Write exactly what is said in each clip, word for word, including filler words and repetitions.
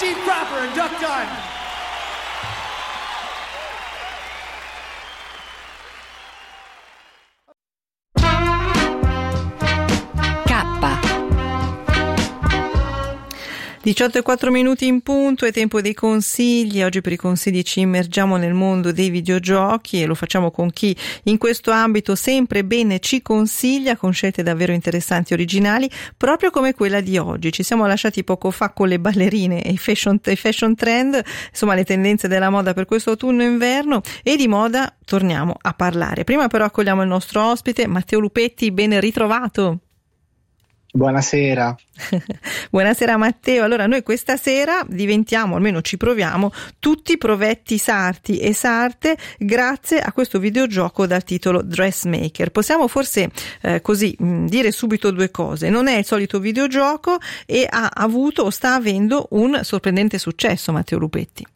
Steve Cropper and Duck Diamond. diciotto e quattro minuti in punto, è tempo dei consigli. Oggi per i consigli ci immergiamo nel mondo dei videogiochi e lo facciamo con chi in questo ambito sempre bene ci consiglia, con scelte davvero interessanti e originali, proprio come quella di oggi. Ci siamo lasciati poco fa con le ballerine e i fashion, i fashion trend, insomma le tendenze della moda per questo autunno-inverno, e di moda torniamo a parlare. Prima però accogliamo il nostro ospite Matteo Lupetti, ben ritrovato. Buonasera. Buonasera Matteo. Allora noi questa sera diventiamo, almeno ci proviamo, tutti provetti sarti e sarte grazie a questo videogioco dal titolo Dressmaker. Possiamo forse eh, così mh, dire subito due cose. Non è il solito videogioco e ha avuto o sta avendo un sorprendente successo, Matteo Lupetti.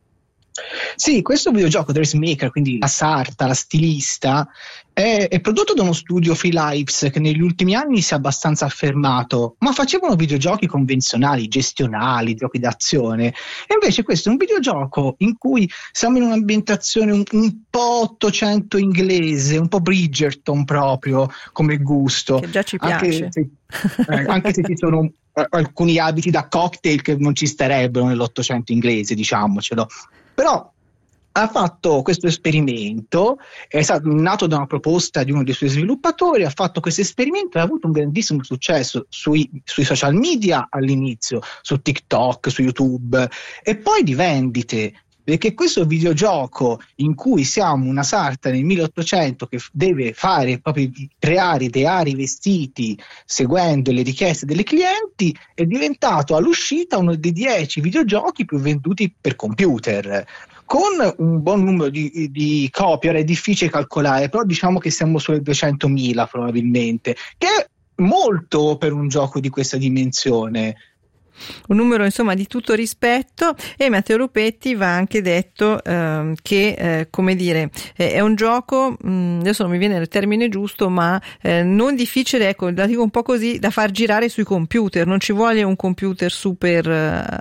Sì, questo videogioco Dressmaker, quindi la sarta, la stilista, è, è prodotto da uno studio Free Lives che negli ultimi anni si è abbastanza affermato, ma facevano videogiochi convenzionali, gestionali, giochi d'azione, e invece questo è un videogioco in cui siamo in un'ambientazione un, un po' ottocento inglese, un po' Bridgerton proprio come gusto. Che già ci piace. Anche se, eh, anche se ci sono eh, alcuni abiti da cocktail che non ci starebbero nell'Ottocento inglese, diciamocelo. Però ha fatto questo esperimento, è stato nato da una proposta di uno dei suoi sviluppatori, ha fatto questo esperimento e ha avuto un grandissimo successo sui, sui social media all'inizio, su TikTok, su YouTube, e poi di vendite, perché questo videogioco in cui siamo una sarta nel milleottocento che deve fare proprio creare, ideare i vestiti seguendo le richieste delle clienti, è diventato all'uscita uno dei dieci videogiochi più venduti per computer, con un buon numero di, di copie. Ora è difficile calcolare, però diciamo che siamo sulle duecentomila probabilmente, che è molto per un gioco di questa dimensione. Un numero insomma di tutto rispetto. E Matteo Lupetti va anche detto eh, che eh, come dire eh, è un gioco, mh, adesso non mi viene il termine giusto, ma eh, non difficile, ecco, la dico un po' così, da far girare sui computer. Non ci vuole un computer super eh,